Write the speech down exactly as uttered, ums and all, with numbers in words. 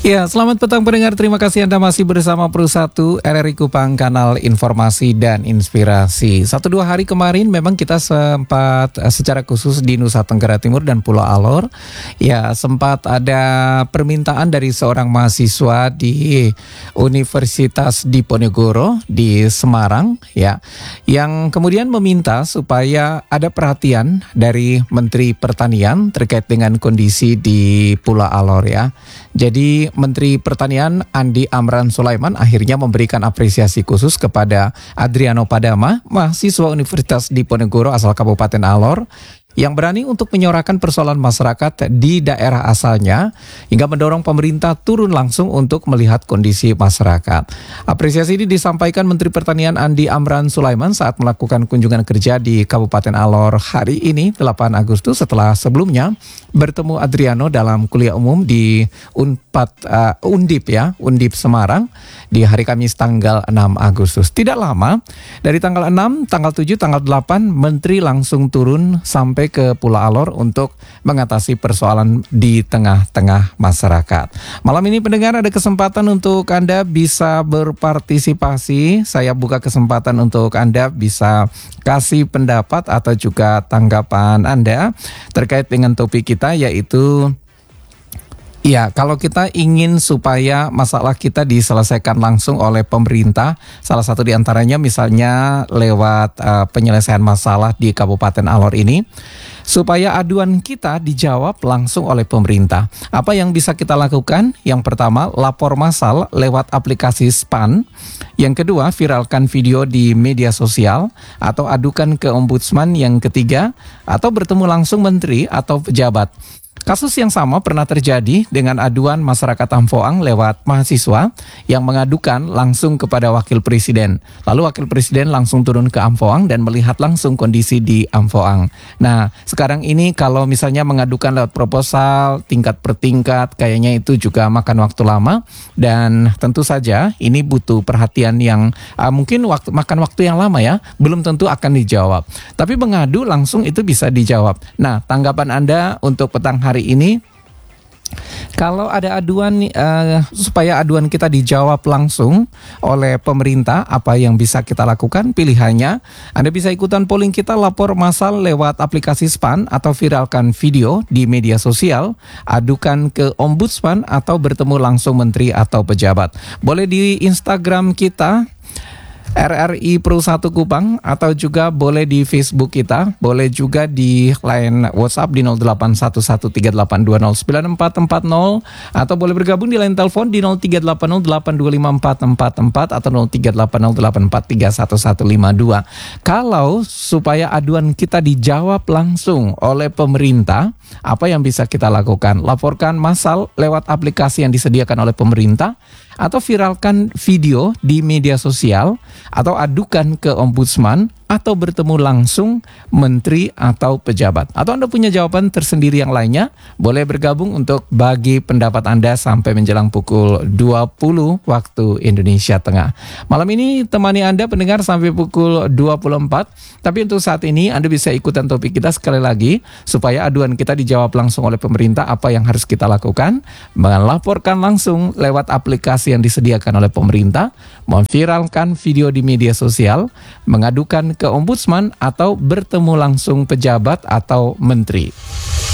Ya, selamat petang pendengar. Terima kasih Anda masih bersama Pro satu R R I Kupang, kanal informasi dan inspirasi. Satu dua hari kemarin memang kita sempat secara khusus di Nusa Tenggara Timur dan Pulau Alor, ya sempat ada permintaan dari seorang mahasiswa di Universitas Diponegoro di Semarang, ya, yang kemudian meminta supaya ada perhatian dari Menteri Pertanian terkait dengan kondisi di Pulau Alor, ya. Jadi Menteri Pertanian Andi Amran Sulaiman akhirnya memberikan apresiasi khusus kepada Adriano Padama, mahasiswa Universitas Diponegoro asal Kabupaten Alor, yang berani untuk menyuarakan persoalan masyarakat di daerah asalnya hingga mendorong pemerintah turun langsung untuk melihat kondisi masyarakat. Apresiasi ini disampaikan Menteri Pertanian Andi Amran Sulaiman saat melakukan kunjungan kerja di Kabupaten Alor hari ini delapan Agustus, setelah sebelumnya bertemu Adriano dalam kuliah umum di Unpad uh, Undip ya, Undip Semarang di hari Kamis tanggal enam Agustus. Tidak lama, dari tanggal enam, tanggal tujuh, tanggal delapan Menteri langsung turun sampai ke Pulau Alor untuk mengatasi persoalan di tengah-tengah masyarakat. Malam ini pendengar ada kesempatan untuk Anda bisa berpartisipasi. Saya buka kesempatan untuk Anda bisa kasih pendapat atau juga tanggapan Anda terkait dengan topik kita, yaitu ya, kalau kita ingin supaya masalah kita diselesaikan langsung oleh pemerintah, salah satu diantaranya misalnya lewat uh, penyelesaian masalah di Kabupaten Alor ini, supaya aduan kita dijawab langsung oleh pemerintah. Apa yang bisa kita lakukan? Yang pertama, lapor massal lewat aplikasi S P A N. Yang kedua, viralkan video di media sosial atau adukan ke ombudsman. Yang ketiga, atau bertemu langsung menteri atau pejabat. Kasus yang sama pernah terjadi dengan aduan masyarakat Amfoang lewat mahasiswa yang mengadukan langsung kepada Wakil Presiden. Lalu Wakil Presiden langsung turun ke Amfoang dan melihat langsung kondisi di Amfoang. Nah, sekarang ini kalau misalnya mengadukan lewat proposal tingkat per tingkat, kayaknya itu juga makan waktu lama. Dan tentu saja ini butuh perhatian yang uh, mungkin waktu makan waktu yang lama ya, belum tentu akan dijawab. Tapi mengadu langsung itu bisa dijawab. Nah, tanggapan Anda untuk petang hari hari ini, kalau ada aduan uh, supaya aduan kita dijawab langsung oleh pemerintah, apa yang bisa kita lakukan? Pilihannya, Anda bisa ikutan polling kita, lapor massal lewat aplikasi S P A N atau viralkan video di media sosial, adukan ke ombudsman atau bertemu langsung menteri atau pejabat. Boleh di Instagram kita R R I Pro satu Kupang, atau juga boleh di Facebook kita, boleh juga di line WhatsApp di nol delapan satu satu tiga delapan dua nol sembilan empat empat nol, atau boleh bergabung di line telepon di nol tiga delapan nol delapan dua lima empat empat empat atau nol tiga delapan nol delapan empat tiga satu satu lima dua. Kalau supaya aduan kita dijawab langsung oleh pemerintah, apa yang bisa kita lakukan? Laporkan massal lewat aplikasi yang disediakan oleh pemerintah, atau viralkan video di media sosial, atau adukan ke ombudsman, atau bertemu langsung menteri atau pejabat. Atau Anda punya jawaban tersendiri yang lainnya, boleh bergabung untuk bagi pendapat Anda sampai menjelang pukul dua puluh waktu Indonesia Tengah. Malam ini temani Anda pendengar sampai pukul dua puluh empat. Tapi untuk saat ini Anda bisa ikutan topik kita sekali lagi, supaya aduan kita dijawab langsung oleh pemerintah. Apa yang harus kita lakukan? Melaporkan langsung lewat aplikasi yang disediakan oleh pemerintah, memviralkan video di media sosial, mengadukan ke ombudsman, atau bertemu langsung pejabat atau menteri.